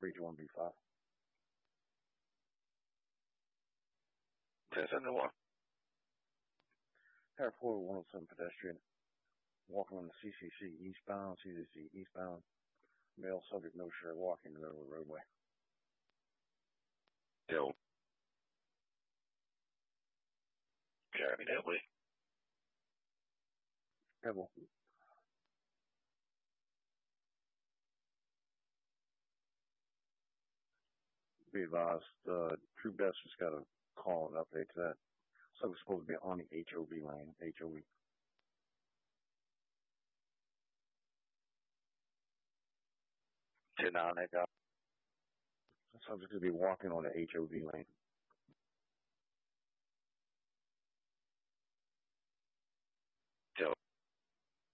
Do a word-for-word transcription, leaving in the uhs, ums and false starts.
three two one B five. ten seventy-one. Airport one oh seven pedestrian. Walking on the C C C eastbound, C C C eastbound. Male subject no shirt walking in the middle of the roadway. Yo. Carry me that way. Pebble. Be advised, uh, True Best just got a call and update to that. So it's supposed to be on the H O V lane, H O V. ten nine, that guy. Subject to be walking on the H O V lane.